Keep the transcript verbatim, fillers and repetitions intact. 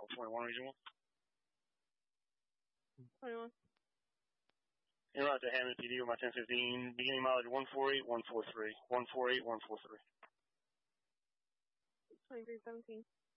twenty-one, Region one. twenty-one. You're out to Hammond P D with my ten fifteen, beginning mileage one forty-eight one forty-three. one forty-eight one forty-three. twenty-three seventeen.